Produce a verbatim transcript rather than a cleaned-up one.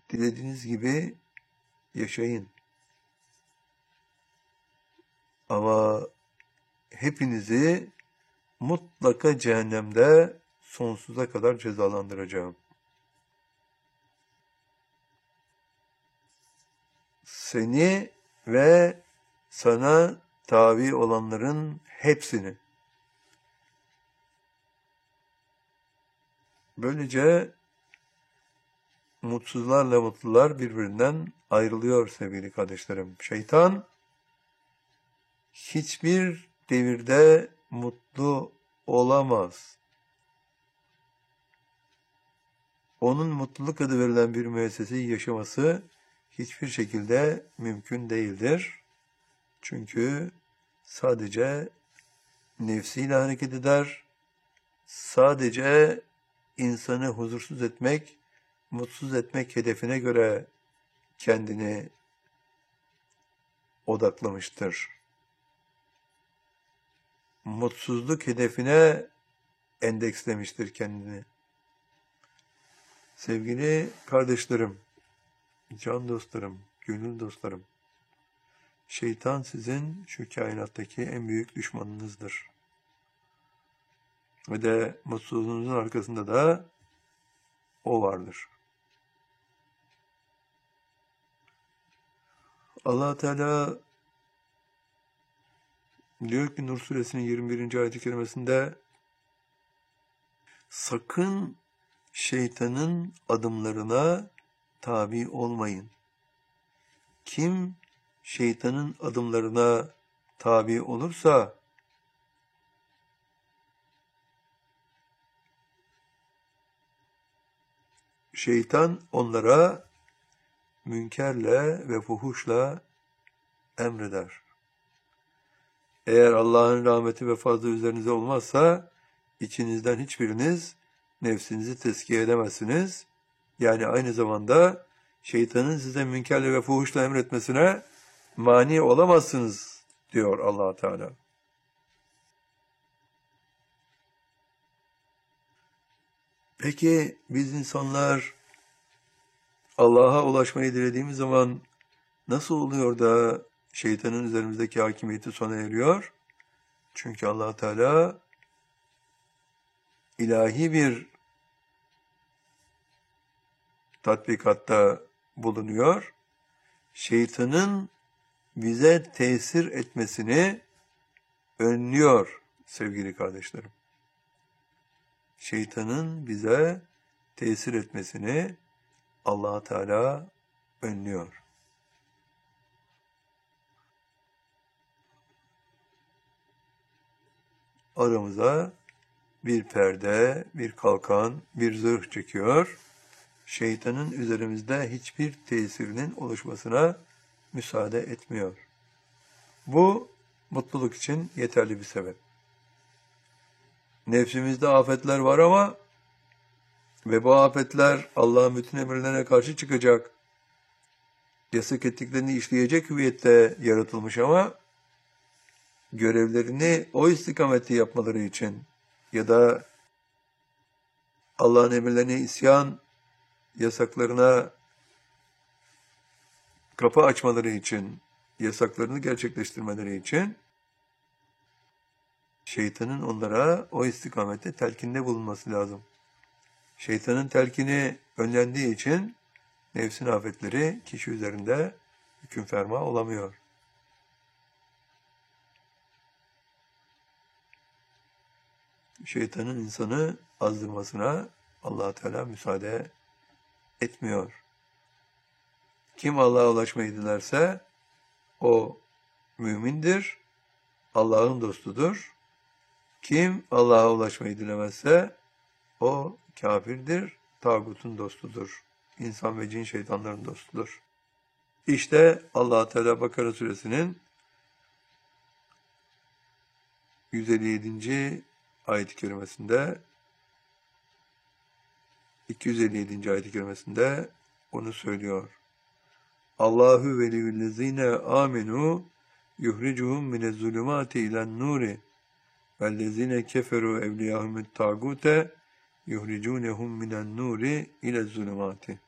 Dilediğiniz gibi yaşayın. Ama hepinizi mutlaka cehennemde sonsuza kadar cezalandıracağım. Seni ve sana tabi olanların hepsini. Böylece mutsuzlarla mutlular birbirinden ayrılıyor sevgili kardeşlerim. Şeytan hiçbir devirde mutlu olamaz. Onun mutluluk adı verilen bir müesseseyi yaşaması hiçbir şekilde mümkün değildir. Çünkü sadece nefsiyle hareket eder, sadece insanı huzursuz etmek, mutsuz etmek hedefine göre kendini odaklamıştır. Mutsuzluk hedefine endekslemiştir kendini. Sevgili kardeşlerim, can dostlarım, gönül dostlarım, şeytan sizin şu kainattaki en büyük düşmanınızdır. Ve de mutsuzluğunuzun arkasında da o vardır. Allah Teala diyor ki Nur suresinin yirmi birinci ayet-i kerimesinde, sakın şeytanın adımlarına tabi olmayın. Kim şeytanın adımlarına tabi olursa şeytan onlara münkerle ve fuhuşla emreder. Eğer Allah'ın rahmeti ve fazlı üzerinize olmazsa içinizden hiçbiriniz nefsinizi tezkiye edemezsiniz. Yani aynı zamanda şeytanın size münkerle ve fuhuşla emretmesine mani olamazsınız diyor Allah Teala. Peki biz insanlar Allah'a ulaşmayı dilediğimiz zaman nasıl oluyor da şeytanın üzerimizdeki hakimiyeti sona eriyor? Çünkü Allah Teala ilahi bir tatbikatta bulunuyor. Şeytanın bize tesir etmesini önlüyor sevgili kardeşlerim. Şeytanın bize tesir etmesini Allah Teala önlüyor. Aramıza bir perde, bir kalkan, bir zırh çekiyor. Şeytanın üzerimizde hiçbir tesirinin oluşmasına müsaade etmiyor. Bu mutluluk için yeterli bir sebep. Nefsimizde afetler var ama ve bu afetler Allah'ın bütün emirlerine karşı çıkacak, yasak ettiklerini işleyecek hüviyette yaratılmış ama görevlerini o istikamette yapmaları için ya da Allah'ın emirlerine isyan, yasaklarına kapı açmaları için, yasaklarını gerçekleştirmeleri için şeytanın onlara o istikamette telkinde bulunması lazım. Şeytanın telkini önlendiği için nefsin afetleri kişi üzerinde hüküm ferma olamıyor. Şeytanın insanı azdırmasına Allah Teala müsaade etmiyor. Kim Allah'a ulaşmayı dilerse o mümindir, Allah'ın dostudur. Kim Allah'a ulaşmayı dilemezse o kafirdir, tağutun dostudur. İnsan ve cin şeytanların dostudur. İşte Allah Teala Bakara suresinin yüz elli yedinci ayet-i kerimesinde iki yüz elli yedinci ayet-i kerimesinde onu söylüyor. Allahu veliyyüllezine amenu yuhricuhum minezzulumati ilen nuri vellezine keferu evliyahumut tagute yuhricunehum minen nuri ilezzulumati.